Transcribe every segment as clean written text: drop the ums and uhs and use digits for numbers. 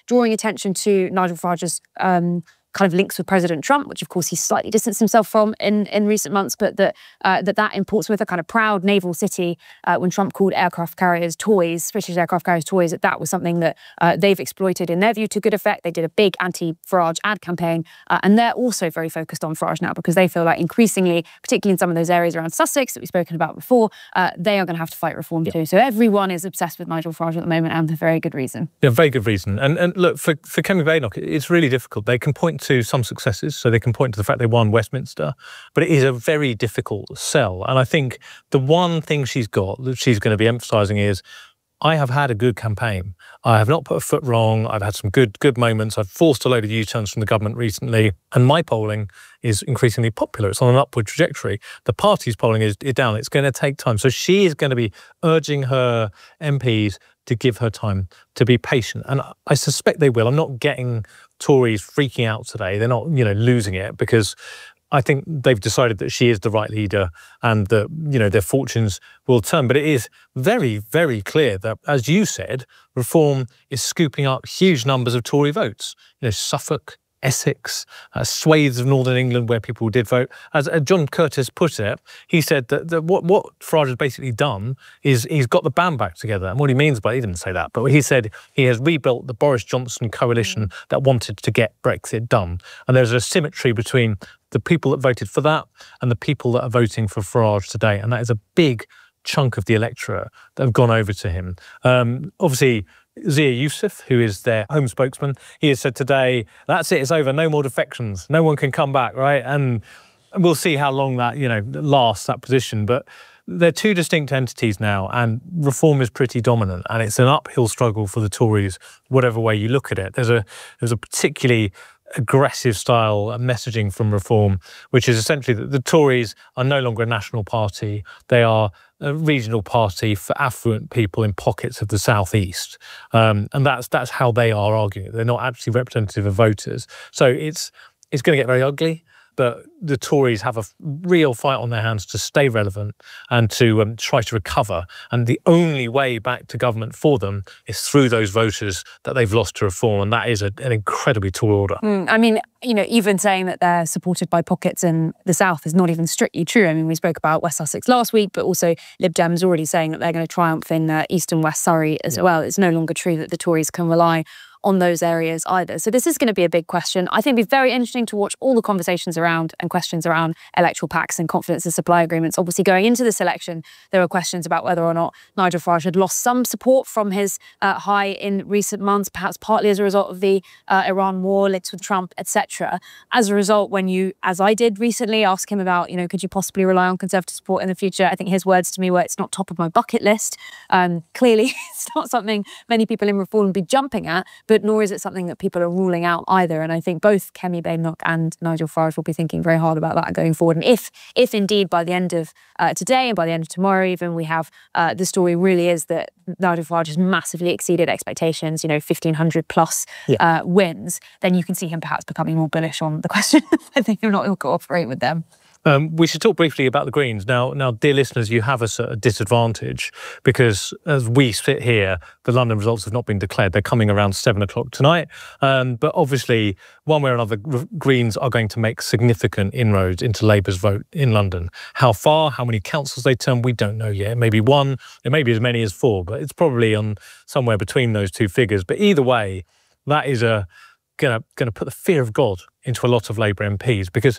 drawing attention to Nigel Farage's kind of links with President Trump, which of course he's slightly distanced himself from in recent months, but that in Portsmouth, a kind of proud naval city, when Trump called aircraft carriers toys, British aircraft carriers toys, that was something that they've exploited in their view to good effect. They did a big anti-Farage ad campaign, and they're also very focused on Farage now because they feel like increasingly, particularly in some of those areas around Sussex that we've spoken about before, they are going to have to fight reform too. So everyone is obsessed with Nigel Farage at the moment, and for very good reason. Yeah, very good reason. And look, for Kemi Badenoch, it's really difficult. They can point to some successes, so they can point to the fact they won Westminster, but it is a very difficult sell. And I think the one thing she's got that she's going to be emphasising is, I have had a good campaign. I have not put a foot wrong. I've had some good moments. I've forced a load of U-turns from the government recently, and my polling is increasingly popular. It's on an upward trajectory. The party's polling is down. It's going to take time. So she is going to be urging her MPs to give her time, to be patient. And I suspect they will. I'm not getting Tories freaking out today. They're not, losing it, because I think they've decided that she is the right leader and that, their fortunes will turn. But it is very, very clear that, as you said, reform is scooping up huge numbers of Tory votes. Suffolk, Essex, swathes of Northern England where people did vote. As John Curtis put it, he said that what Farage has basically done is he's got the band back together. And what he means by it, he didn't say that, but he said he has rebuilt the Boris Johnson coalition that wanted to get Brexit done. And there's a symmetry between the people that voted for that and the people that are voting for Farage today. And that is a big chunk of the electorate that have gone over to him. Obviously, Zia Youssef, who is their home spokesman, he has said today, that's it, it's over, no more defections, no one can come back, right? And we'll see how long that, lasts, that position. But they're two distinct entities now, and reform is pretty dominant, and it's an uphill struggle for the Tories, whatever way you look at it. There's a particularly aggressive style of messaging from reform, which is essentially that the Tories are no longer a national party. They are a regional party for affluent people in pockets of the southeast, and that's how they are arguing. They're not actually representative of voters. So it's going to get very ugly. But the Tories have a real fight on their hands to stay relevant and to try to recover. And the only way back to government for them is through those voters that they've lost to reform. And that is an incredibly tall order. I mean, even saying that they're supported by pockets in the south is not even strictly true. I mean, we spoke about West Sussex last week, but also Lib Dems already saying that they're going to triumph in East and West Surrey as well. It's no longer true that the Tories can rely on those areas either. So this is going to be a big question. I think it'll be very interesting to watch all the conversations around and questions around electoral pacts and confidence and supply agreements. Obviously, going into this election, there were questions about whether or not Nigel Farage had lost some support from his high in recent months, perhaps partly as a result of the Iran war, links with Trump, etc. As a result, when you, as I did recently, ask him about, could you possibly rely on Conservative support in the future? I think his words to me were, it's not top of my bucket list. Clearly, it's not something many people in reform would be jumping at, but nor is it something that people are ruling out either. And I think both Kemi Badenoch and Nigel Farage will be thinking very hard about that going forward. And if indeed by the end of today and by the end of tomorrow even, we have the story really is that Nigel Farage has massively exceeded expectations, 1,500 plus wins, then you can see him perhaps becoming more bullish on the question of whether or not he'll cooperate with them. We should talk briefly about the Greens. Now, dear listeners, you have us at a disadvantage because as we sit here, the London results have not been declared. They're coming around 7 o'clock tonight. But obviously, one way or another, Greens are going to make significant inroads into Labour's vote in London. How far, how many councils they turn, we don't know yet. It may be 1, it may be as many as 4, but it's probably on somewhere between those two figures. But either way, that is going to put the fear of God into a lot of Labour MPs because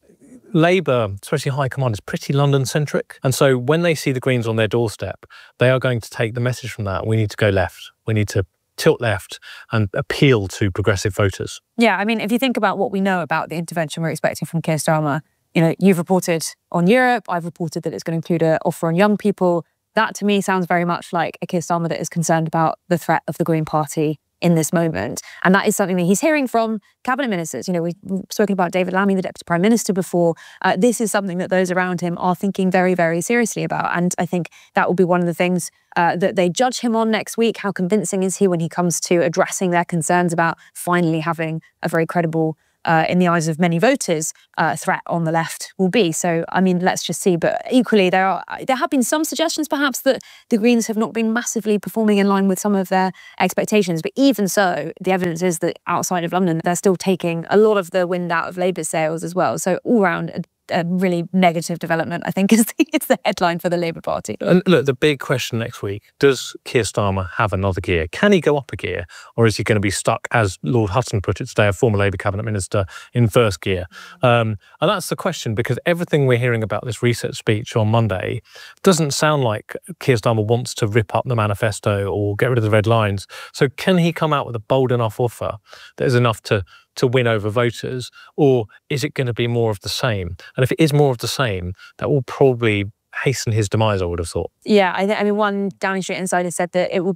Labour, especially High Command, is pretty London-centric. And so when they see the Greens on their doorstep, they are going to take the message from that. We need to go left. We need to tilt left and appeal to progressive voters. Yeah, I mean, if you think about what we know about the intervention we're expecting from Keir Starmer, you've reported on Europe. I've reported that it's going to include an offer on young people. That, to me, sounds very much like a Keir Starmer that is concerned about the threat of the Green Party in this moment. And that is something that he's hearing from cabinet ministers. We've spoken about David Lammy, the Deputy Prime Minister, before. This is something that those around him are thinking very, very seriously about. And I think that will be one of the things that they judge him on next week. How convincing is he when he comes to addressing their concerns about finally having a very credible in the eyes of many voters, threat on the left will be. So, I mean, let's just see. But equally, there have been some suggestions, perhaps, that the Greens have not been massively performing in line with some of their expectations. But even so, the evidence is that outside of London, they're still taking a lot of the wind out of Labour's sails as well. So all round, a really negative development, I think, is the headline for the Labour Party. And look, the big question next week, does Keir Starmer have another gear? Can he go up a gear? Or is he going to be stuck, as Lord Hutton put it today, a former Labour cabinet minister, in first gear? And that's the question, because everything we're hearing about this reset speech on Monday doesn't sound like Keir Starmer wants to rip up the manifesto or get rid of the red lines. So can he come out with a bold enough offer that is enough to win over voters, or is it going to be more of the same? And if it is more of the same, that will probably hasten his demise, I would have thought. Yeah, I mean, one Downing Street insider said that it will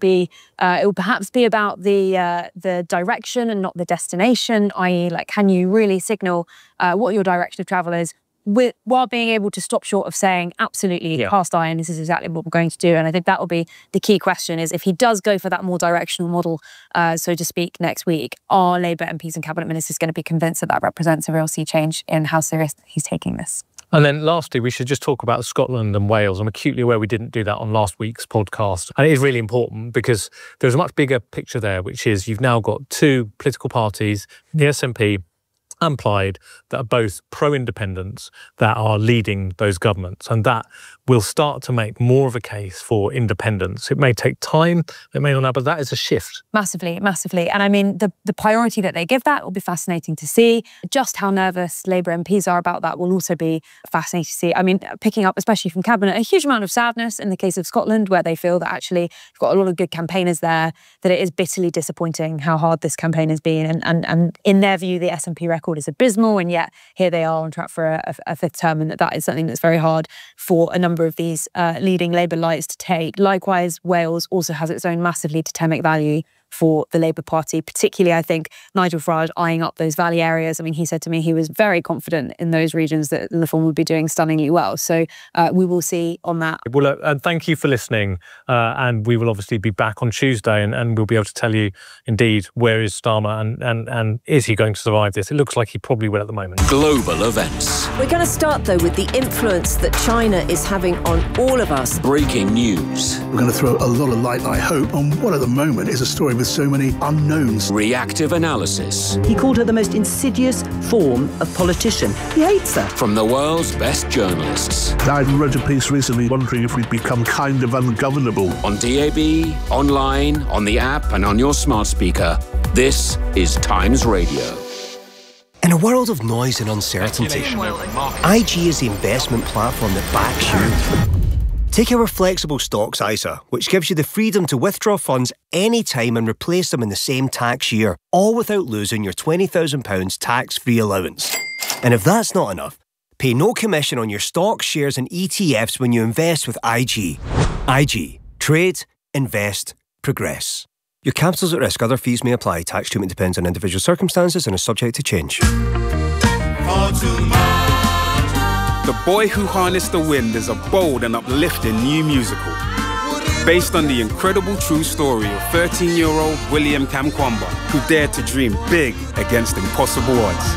perhaps be about the direction and not the destination, i.e., like, can you really signal what your direction of travel is, while being able to stop short of saying, absolutely, cast iron, this is exactly what we're going to do. And I think that will be the key question, is if he does go for that more directional model, so to speak, next week, are Labour MPs and cabinet ministers going to be convinced that represents a real sea change in how serious he's taking this? And then lastly, we should just talk about Scotland and Wales. I'm acutely aware we didn't do that on last week's podcast. And it is really important because there's a much bigger picture there, which is you've now got two political parties, the SNP and Plaid, that are both pro-independence, that are leading those governments. And that will start to make more of a case for independence. It may take time, it may not now, but that is a shift. Massively, massively. And I mean, the priority that they give that will be fascinating to see. Just how nervous Labour MPs are about that will also be fascinating to see. I mean, picking up, especially from Cabinet, a huge amount of sadness in the case of Scotland, where they feel that actually you've got a lot of good campaigners there, that it is bitterly disappointing how hard this campaign has been. And in their view, the SNP record is abysmal, and yet here they are on track for a fifth term, and that is something that's very hard for a number of these leading Labour lights to take. Likewise, Wales also has its own massively totemic value for the Labour Party, particularly, I think, Nigel Farage eyeing up those valley areas. I mean, he said to me he was very confident in those regions that Reform would be doing stunningly well. So we will see on that. Well, and thank you for listening. And we will obviously be back on Tuesday and we'll be able to tell you, indeed, where is Starmer and is he going to survive this? It looks like he probably will at the moment. Global events. We're going to start, though, with the influence that China is having on all of us. Breaking news. We're going to throw a lot of light, I hope, on what at the moment is a story with so many unknowns. Reactive analysis. He called her the most insidious form of politician. He hates her. From the world's best journalists. I read a piece recently wondering if we'd become kind of ungovernable. On DAB, online, on the app and on your smart speaker. This is Times Radio. In a world of noise and uncertainty, IG is the investment platform that backs you. Take our flexible stocks ISA, which gives you the freedom to withdraw funds anytime and replace them in the same tax year, all without losing your £20,000 tax-free allowance. And if that's not enough, pay no commission on your stocks, shares and ETFs when you invest with IG. IG. Trade, invest, progress. Your capital's at risk. Other fees may apply. Tax treatment depends on individual circumstances and is subject to change. The Boy Who Harnessed the Wind is a bold and uplifting new musical based on the incredible true story of 13-year-old William Kamkwamba, who dared to dream big against impossible odds.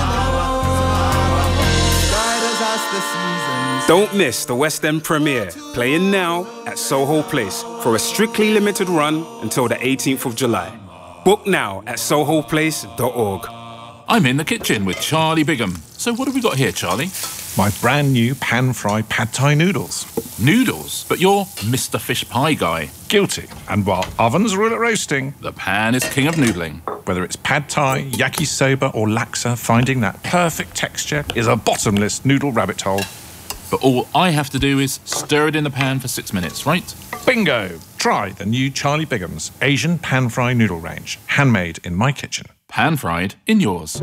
Don't miss the West End premiere, playing now at Soho Place for a strictly limited run until the 18th of July. Book now at sohoplace.org. I'm in the kitchen with Charlie Bigham. So what have we got here, Charlie? My brand new pan-fried pad thai noodles. Noodles? But you're Mr. Fish Pie guy. Guilty. And while ovens rule at roasting, the pan is king of noodling. Whether it's pad thai, yakisoba or laksa, finding that perfect texture is a bottomless noodle rabbit hole. But all I have to do is stir it in the pan for 6 minutes, right? Bingo! Try the new Charlie Bigham's Asian pan-fry noodle range. Handmade in my kitchen. Pan-fried in yours.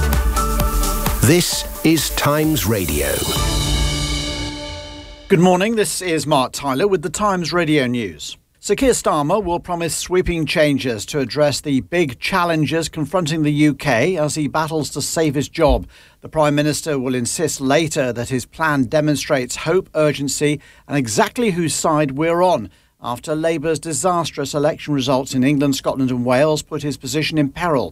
This is Times Radio. Good morning, this is Mark Tyler with the Times Radio News. Sir Keir Starmer will promise sweeping changes to address the big challenges confronting the UK as he battles to save his job. The Prime Minister will insist later that his plan demonstrates hope, urgency and exactly whose side we're on, after Labour's disastrous election results in England, Scotland and Wales put his position in peril.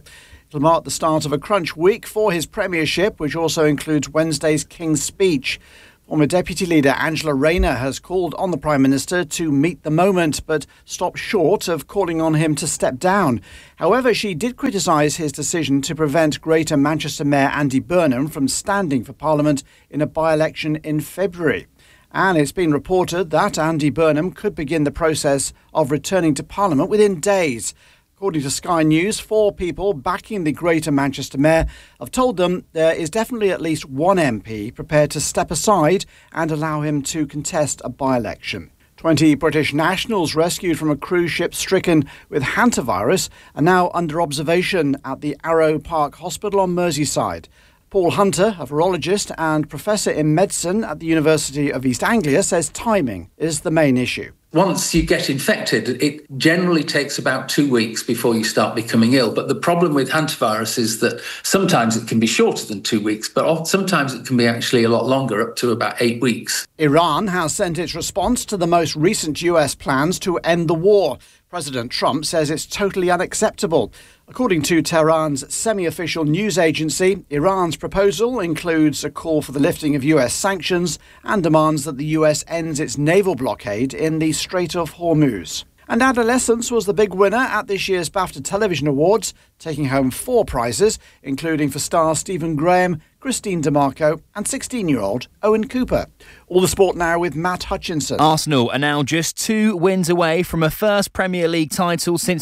It'll mark the start of a crunch week for his premiership, which also includes Wednesday's King's Speech. Former Deputy Leader Angela Rayner has called on the Prime Minister to meet the moment, but stopped short of calling on him to step down. However, she did criticise his decision to prevent Greater Manchester Mayor Andy Burnham from standing for Parliament in a by-election in February. And it's been reported that Andy Burnham could begin the process of returning to Parliament within days. According to Sky News, 4 people backing the Greater Manchester Mayor have told them there is definitely at least one MP prepared to step aside and allow him to contest a by-election. 20 British nationals rescued from a cruise ship stricken with hantavirus are now under observation at the Arrow Park Hospital on Merseyside. Paul Hunter, a virologist and professor in medicine at the University of East Anglia, says timing is the main issue. Once you get infected, it generally takes about 2 weeks before you start becoming ill. But the problem with hantavirus is that sometimes it can be shorter than 2 weeks, but sometimes it can be actually a lot longer, up to about 8 weeks. Iran has sent its response to the most recent US plans to end the war. President Trump says it's totally unacceptable. According to Tehran's semi-official news agency, Iran's proposal includes a call for the lifting of US sanctions and demands that the US ends its naval blockade in the Strait of Hormuz. And Adolescence was the big winner at this year's BAFTA Television Awards, taking home 4 prizes, including for star Stephen Graham, Christine DeMarco and 16-year-old Owen Cooper. All the sport now with Matt Hutchinson. Arsenal are now just 2 wins away from a first Premier League title since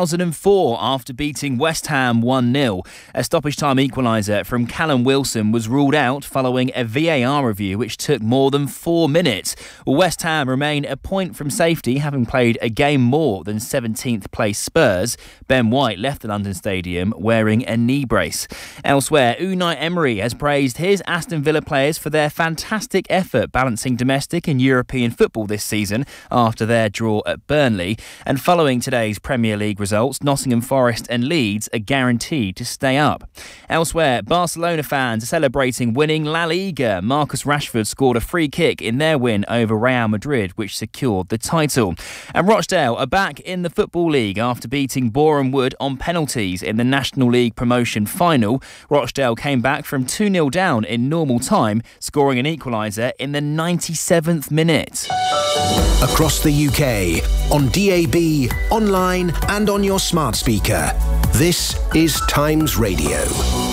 2004 after beating West Ham 1-0. A stoppage-time equaliser from Callum Wilson was ruled out following a VAR review which took more than 4 minutes. West Ham remain a point from safety, having played a game more than 17th place Spurs. Ben White left the London Stadium wearing a knee brace. Elsewhere, Unai Emery has praised his Aston Villa players for their fantastic effort balancing domestic and European football this season after their draw at Burnley. And following today's Premier League results, Nottingham Forest and Leeds are guaranteed to stay up. Elsewhere, Barcelona fans are celebrating winning La Liga. Marcus Rashford scored a free kick in their win over Real Madrid, which secured the title. And Rochdale are back in the Football League after beating Boreham Wood on penalties in the National League promotion final. Rochdale came back from 2-0 down in normal time, scoring an equaliser in the 97th minute. Across the UK, on DAB, online and on your smart speaker, this is Times Radio.